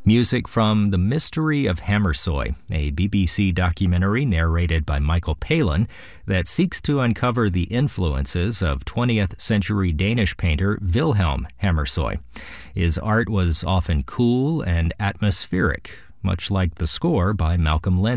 Music from The Mystery of Hammersoy, a BBC documentary narrated by Michael Palin that seeks to uncover the influences of 20th century Danish painter Wilhelm Hammersoy. His art was often cool and atmospheric, much like the score by Malcolm Lindner.